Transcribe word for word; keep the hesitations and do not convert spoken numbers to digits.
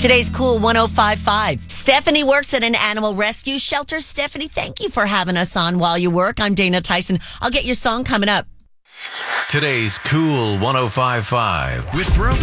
Today's Cool one oh five point five. Stephanie works at an animal rescue shelter. Stephanie, thank you for having us on while you work. I'm Dana Tyson. I'll get your song coming up. Today's Cool one oh five point five with Throw